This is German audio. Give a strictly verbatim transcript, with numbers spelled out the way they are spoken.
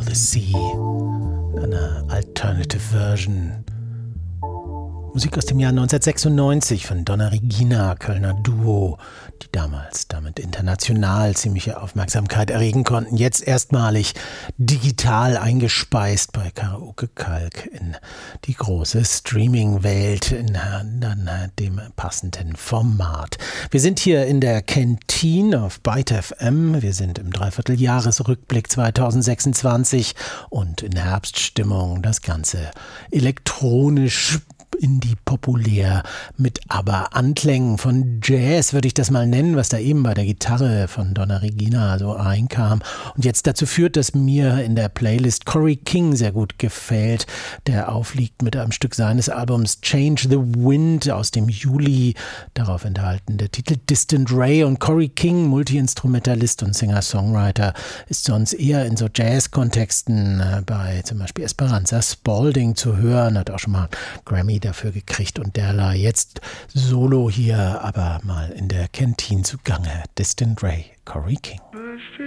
the Sea, in einer Alternative Version. Musik aus dem Jahr neunzehnhundertsechsundneunzig von Donna Regina, Kölner Duo, die damals damit international ziemliche Aufmerksamkeit erregen konnten. Jetzt erstmalig digital eingespeist bei Karaoke Kalk in die große Streaming-Welt, in dann dem passenden Format. Wir sind hier in der Kantine auf Byte F M. Wir sind im Dreivierteljahresrückblick zweitausendsechsundzwanzig und in Herbststimmung. Das Ganze elektronisch, Indie populär, mit aber Anklängen von Jazz, würde ich das mal nennen, was da eben bei der Gitarre von Donna Regina so einkam und jetzt dazu führt, dass mir in der Playlist Corey King sehr gut gefällt, der aufliegt mit einem Stück seines Albums Change the Wind aus dem Juli, darauf enthalten der Titel Distant Ray. Und Corey King, Multi-Instrumentalist und Singer-Songwriter, ist sonst eher in so Jazz-Kontexten äh, bei zum Beispiel Esperanza Spalding zu hören, hat auch schon mal Grammy dafür gekriegt und derlei. Jetzt solo hier, aber mal in der Kantine zugange. Distant Ray, Corey King.